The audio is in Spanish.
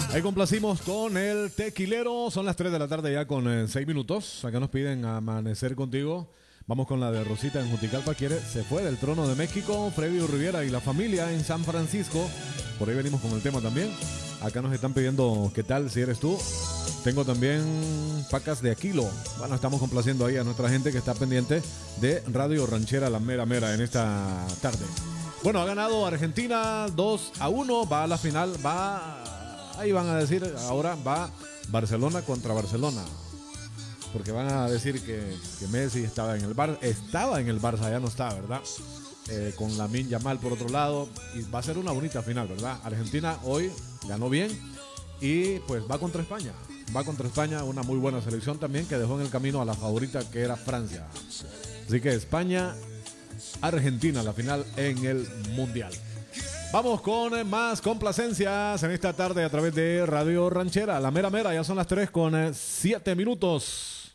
Ahí complacimos con el tequilero. Son las 3 de la tarde ya con 6 minutos. Acá nos piden amanecer contigo. Vamos con la de Rosita en Juticalpa. Se fue del trono de México. Freddy Riviera y la familia en San Francisco. Por ahí venimos con el tema también. Acá nos están pidiendo qué tal si eres tú. Tengo también pacas de Aquilo. Bueno, estamos complaciendo ahí a nuestra gente que está pendiente de Radio Ranchera La Mera Mera en esta tarde. Bueno, ha ganado Argentina 2-1. Va a la final. Ahí van a decir, ahora va Barcelona contra Barcelona. Porque van a decir que Messi estaba en el Barça, ya no está, ¿verdad? Con Lamine Yamal por otro lado. Y va a ser una bonita final, ¿verdad? Argentina hoy ganó bien y pues va contra España. Va contra España, una muy buena selección también que dejó en el camino a la favorita que era Francia. Así que España, Argentina, la final en el Mundial. Vamos con más complacencias en esta tarde a través de Radio Ranchera, La Mera Mera. Ya son las 3 con 7 minutos.